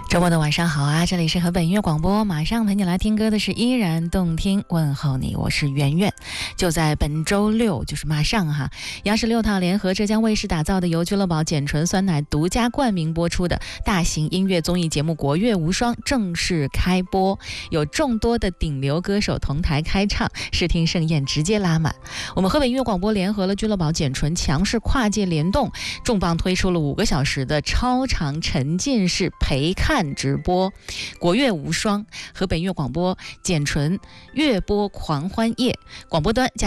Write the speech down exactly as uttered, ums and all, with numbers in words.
周末的晚上好啊，这里是河北音乐广播，马上陪你来听歌的是依然动听，问候你，我是圆圆。就在本周六，就是马上哈，央视六套联合浙江卫视打造的由俱乐宝简纯酸奶独家冠名播出的大型音乐综艺节目《国乐无双》正式开播，有众多的顶流歌手同台开唱，视听盛宴直接拉满。我们河北音乐广播联合了俱乐宝简纯，强势跨界联动，重磅推出了五个小时的超长沉浸式陪看直播，国乐无双，河北音乐广播简纯乐播狂欢夜，广播端加